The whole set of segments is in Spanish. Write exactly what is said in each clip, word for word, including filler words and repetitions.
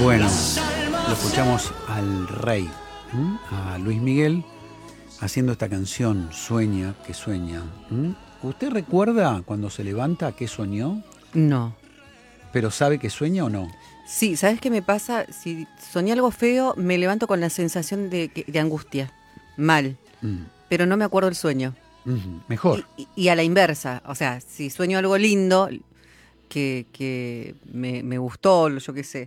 Bueno, lo escuchamos al rey, ¿m? a Luis Miguel, haciendo esta canción, Sueña, que sueña. ¿M? ¿Usted recuerda cuando se levanta qué soñó? No. ¿Pero sabe que sueña o no? Sí, ¿sabes qué me pasa? Si soñé algo feo, me levanto con la sensación de, de angustia, mal, mm. pero no me acuerdo el sueño. Mm-hmm. Mejor. Y, y a la inversa, o sea, si sueño algo lindo, que, que me, me gustó, yo qué sé,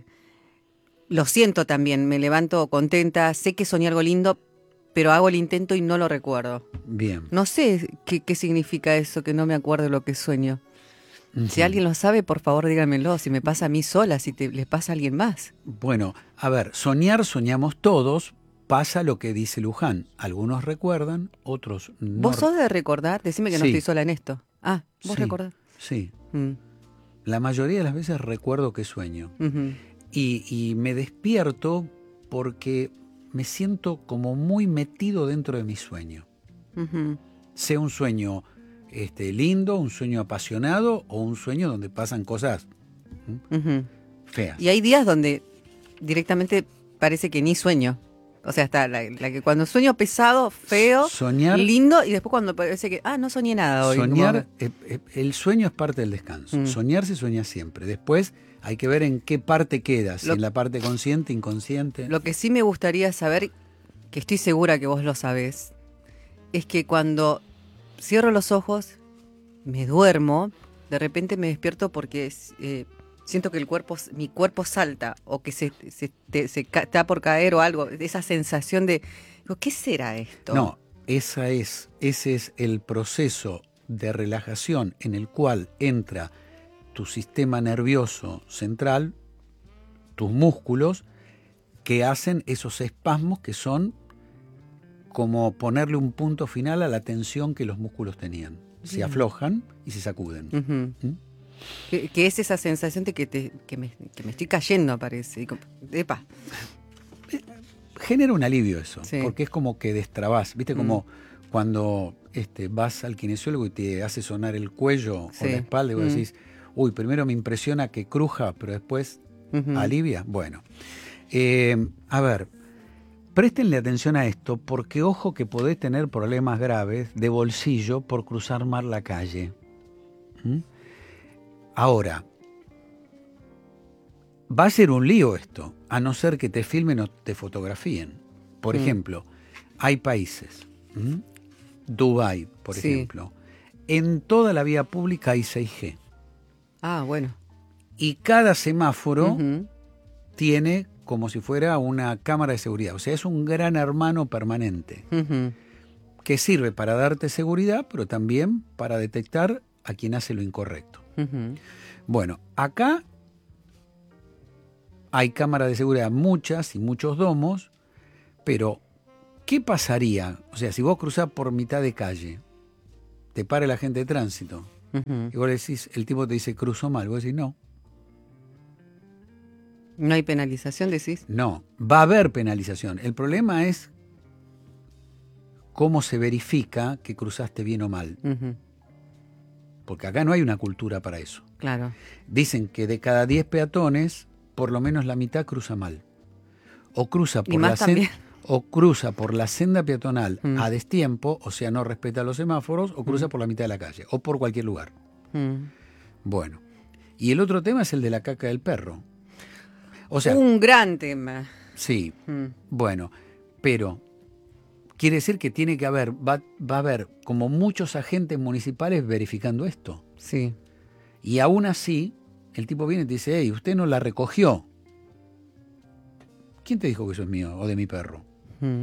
lo siento también, me levanto contenta, sé que soñé algo lindo, pero hago el intento y no lo recuerdo. Bien. No sé qué, qué significa eso, que no me acuerdo lo que sueño. Uh-huh. Si alguien lo sabe, por favor díganmelo, si me pasa a mí sola, si te, les pasa a alguien más. Bueno, a ver, soñar soñamos todos, pasa lo que dice Luján. Algunos recuerdan, otros no. ¿Vos sos de recordar? Decime que sí. No estoy sola en esto. Ah, ¿vos sí, recordás? Sí. Mm. La mayoría de las veces recuerdo que sueño. Uh-huh. Y, y me despierto porque me siento como muy metido dentro de mi sueño. Uh-huh. Sea un sueño este, lindo, un sueño apasionado o un sueño donde pasan cosas ¿eh? uh-huh. feas. Y hay días donde directamente parece que ni sueño. O sea, está la, la que cuando sueño pesado, feo, soñar, lindo, y después cuando parece que, ah, no soñé nada hoy. Soñar, como... eh, el sueño es parte del descanso. Mm. Soñar se sueña siempre. Después hay que ver en qué parte queda, si lo, en la parte consciente, inconsciente. Lo que sí me gustaría saber, que estoy segura que vos lo sabés, es que cuando cierro los ojos, me duermo, de repente me despierto porque eh, siento que el cuerpo, mi cuerpo salta o que se, se, te, se está por caer o algo, esa sensación de, digo, ¿qué será esto? No, esa es, ese es el proceso de relajación en el cual entra tu sistema nervioso central, tus músculos, que hacen esos espasmos que son como ponerle un punto final a la tensión que los músculos tenían. Se Bien. aflojan y se sacuden. Uh-huh. ¿Mm? Que, que es esa sensación de que, te, que, me, que me estoy cayendo, parece. Epa. Genera un alivio eso, sí. porque es como que destrabás. ¿Viste? Como mm. cuando este, vas al kinesiólogo y te hace sonar el cuello sí. o la espalda y vos mm. decís, uy, primero me impresiona que cruja, pero después uh-huh. alivia. Bueno, eh, a ver, préstenle atención a esto, porque ojo que podés tener problemas graves de bolsillo por cruzar mal la calle. ¿Mm? Ahora, va a ser un lío esto, a no ser que te filmen o te fotografíen. Por mm. ejemplo, hay países, ¿m? Dubái, por sí. ejemplo, en toda la vía pública hay seis G. Ah, bueno. Y cada semáforo uh-huh. tiene como si fuera una cámara de seguridad. O sea, es un gran hermano permanente uh-huh. que sirve para darte seguridad, pero también para detectar a quien hace lo incorrecto. Uh-huh. Bueno, acá hay cámaras de seguridad, muchas y muchos domos, pero ¿qué pasaría? O sea, si vos cruzás por mitad de calle, te para el agente de tránsito, uh-huh. y vos le decís, el tipo te dice, cruzó mal, vos decís, no. ¿No hay penalización, decís? No, va a haber penalización. El problema es cómo se verifica que cruzaste bien o mal. Uh-huh. Porque acá no hay una cultura para eso. Claro. Dicen que de cada diez peatones, por lo menos la mitad cruza mal. O cruza por, la, sen- o cruza por la senda peatonal uh-huh. a destiempo, o sea, no respeta los semáforos, o cruza uh-huh. por la mitad de la calle, o por cualquier lugar. Uh-huh. Bueno. Y el otro tema es el de la caca del perro. O sea, un gran tema. Sí, mm. bueno, pero quiere decir que tiene que haber, va, va a haber como muchos agentes municipales verificando esto. Sí. Y aún así, el tipo viene y te dice, hey, usted no la recogió. ¿Quién te dijo que eso es mío o de mi perro? Mm.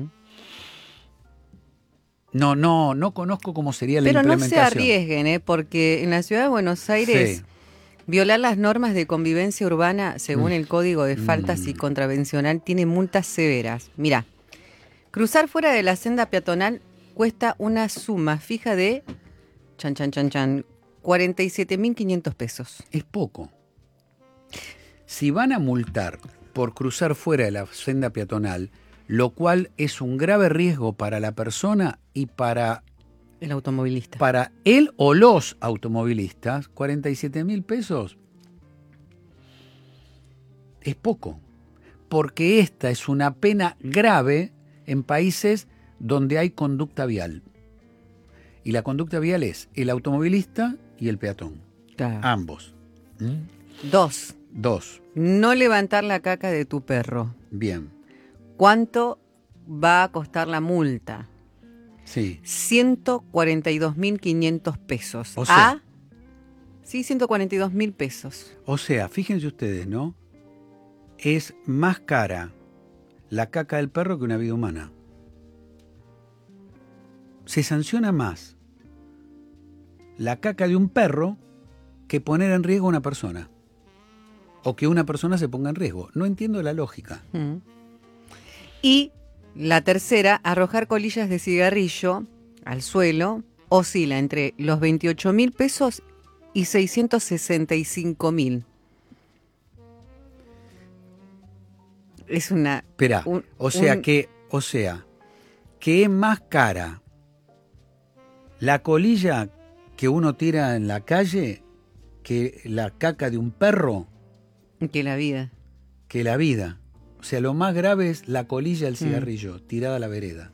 No, no, no conozco cómo sería la pero implementación. Pero no se arriesguen, ¿eh? Porque en la ciudad de Buenos Aires... Sí. Violar las normas de convivencia urbana, según el Código de Faltas y Contravencional, tiene multas severas. Mirá, cruzar fuera de la senda peatonal cuesta una suma fija de, chan, chan, chan, chan, cuarenta y siete mil quinientos pesos. Es poco. Si van a multar por cruzar fuera de la senda peatonal, lo cual es un grave riesgo para la persona y para... el automovilista. Para él o los automovilistas, cuarenta y siete mil pesos es poco. porque esta es una pena grave en países donde hay conducta vial. Y la conducta vial es el automovilista y el peatón. Claro. Ambos. ¿Mm? Dos. Dos. No levantar la caca de tu perro. Bien. ¿Cuánto va a costar la multa? Sí. ciento cuarenta y dos mil quinientos pesos. O sea, ¿Ah? Sí, ciento cuarenta y dos mil pesos. O sea, fíjense ustedes, ¿no? Es más cara la caca del perro que una vida humana. Se sanciona más la caca de un perro que poner en riesgo a una persona. O que una persona se ponga en riesgo. No entiendo la lógica. Mm. Y la tercera, arrojar colillas de cigarrillo al suelo, oscila entre los veintiocho mil pesos y seiscientos sesenta y cinco mil. Es una... Esperá, un, o sea un, que, o sea, que es más cara la colilla que uno tira en la calle que la caca de un perro. Que la vida. Que la vida. O sea, lo más grave es la colilla del cigarrillo, mm. tirada a la vereda.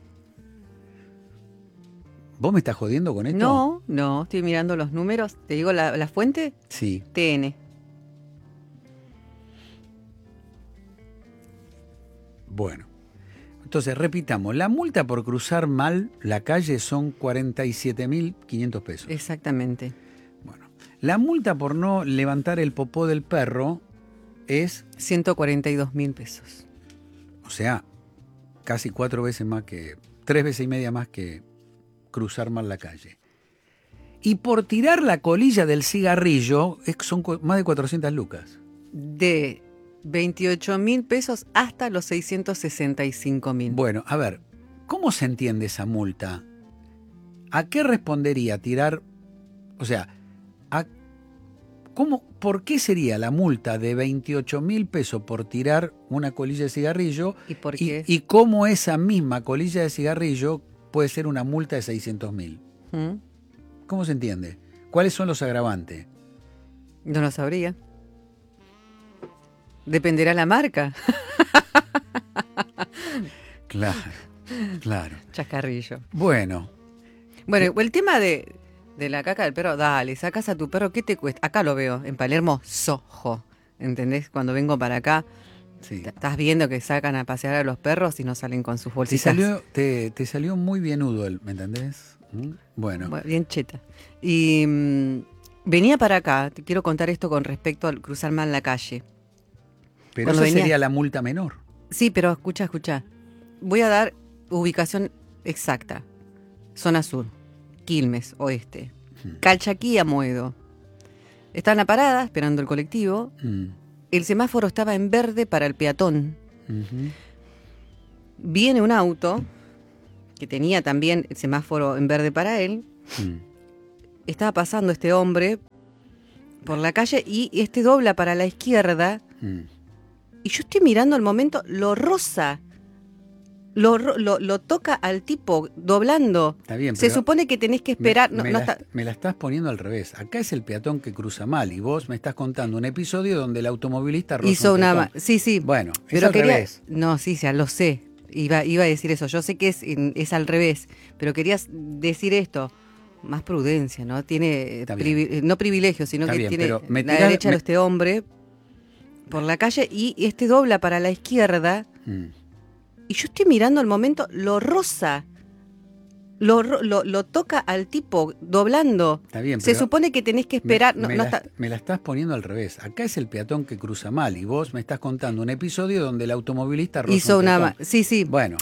¿Vos me estás jodiendo con esto? No, no, estoy mirando los números. ¿Te digo la, la fuente? Sí. T N. Bueno, entonces repitamos, la multa por cruzar mal la calle son cuarenta y siete mil quinientos pesos. Exactamente. Bueno, la multa por no levantar el popó del perro es... ciento cuarenta y dos mil pesos. O sea, casi cuatro veces más que... Tres veces y media más que cruzar mal la calle. Y por tirar la colilla del cigarrillo es, son más de cuatrocientas lucas. De veintiocho mil pesos hasta los seiscientos sesenta y cinco mil. Bueno, a ver, ¿cómo se entiende esa multa? ¿A qué respondería tirar? O sea, ¿a cómo, ¿por qué sería la multa de veintiocho mil pesos por tirar una colilla de cigarrillo? ¿Y por qué? Y, y cómo esa misma colilla de cigarrillo puede ser una multa de seiscientos mil. ¿Mm? ¿Cómo se entiende? ¿Cuáles son los agravantes? No lo sabría. Dependerá la marca. Claro, claro. Chascarrillo. Bueno. Bueno, el tema de, de la caca del perro, dale, sacas a tu perro, ¿qué te cuesta? Acá lo veo, en Palermo, Soho. ¿Entendés? Cuando vengo para acá, sí. Estás viendo que sacan a pasear a los perros y no salen con sus bolsitas. Te salió, te, te salió muy bienudo, ¿me entendés? Bueno. bueno. Bien cheta. Y mmm, venía para acá, te quiero contar esto con respecto al cruzar mal la calle. Pero esa venía... sería la multa menor. Sí, pero escucha, escucha. Voy a dar ubicación exacta. Zona sur, Quilmes, oeste. Hmm. Calchaquí, Amoedo. Estaba en la parada, esperando el colectivo. Hmm. El semáforo estaba en verde para el peatón. Uh-huh. Viene un auto, que tenía también el semáforo en verde para él. Hmm. Estaba pasando este hombre por la calle y este dobla para la izquierda. Hmm. Y yo estoy mirando al momento, lo rosa, lo, lo, lo toca al tipo doblando. Está bien, se supone que tenés que esperar. Me, no, me, no la, está... me la estás poniendo al revés. Acá es el peatón que cruza mal y vos me estás contando un episodio donde el automovilista roza hizo un una peatón. Sí, sí. Bueno, pero es al quería... revés. No, sí, ya lo sé. Iba, iba a decir eso. Yo sé que es, es al revés, pero querías decir esto. Más prudencia, ¿no? Tiene privi... no privilegio, sino está que bien, tiene pero me la tirás, derecha me... de este hombre por la calle y este dobla para la izquierda. Hmm. Y yo estoy mirando al momento, lo rosa, lo, lo, lo toca al tipo doblando. Está bien, se supone que tenés que esperar. Me, no, me, no la, está... me la estás poniendo al revés. Acá es el peatón que cruza mal y vos me estás contando un episodio donde el automovilista roza hizo un una peatón. Sí, sí. Bueno,